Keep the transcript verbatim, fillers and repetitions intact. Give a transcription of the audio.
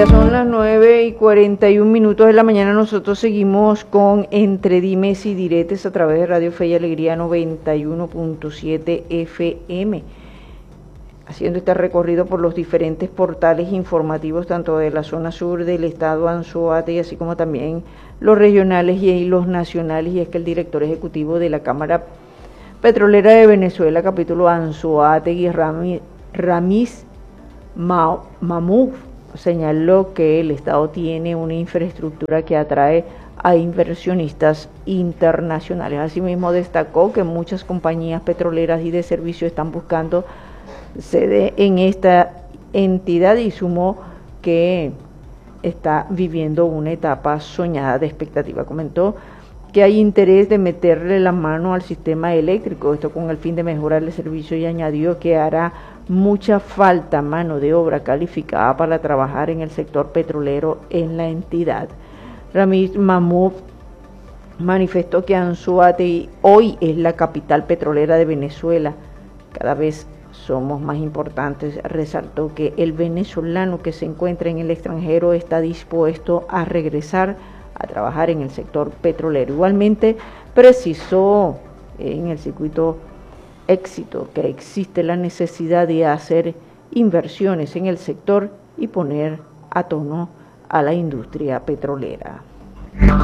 Son las nueve y cuarenta y un minutos de la mañana. Nosotros seguimos con Entre Dimes y Diretes a través de Radio Fe y Alegría noventa y uno punto siete F M, haciendo este recorrido por los diferentes portales informativos tanto de la zona sur del estado Anzoátegui, así como también los regionales y los nacionales. Y es que el director ejecutivo de la Cámara Petrolera de Venezuela, capítulo Anzoátegui, Ramiz Mahmoud, señaló que el Estado tiene una infraestructura que atrae a inversionistas internacionales. Asimismo, destacó que muchas compañías petroleras y de servicio están buscando sede en esta entidad y sumó que está viviendo una etapa soñada de expectativa. Comentó que hay interés de meterle la mano al sistema eléctrico, esto con el fin de mejorar el servicio, y añadió que hará mucha falta mano de obra calificada para trabajar en el sector petrolero en la entidad. Ramiz Mahmoud manifestó que Anzoátegui hoy es la capital petrolera de Venezuela, cada vez somos más importantes. Resaltó que el venezolano que se encuentra en el extranjero está dispuesto a regresar a trabajar en el sector petrolero. Igualmente precisó en el circuito Éxito que existe la necesidad de hacer inversiones en el sector y poner a tono a la industria petrolera.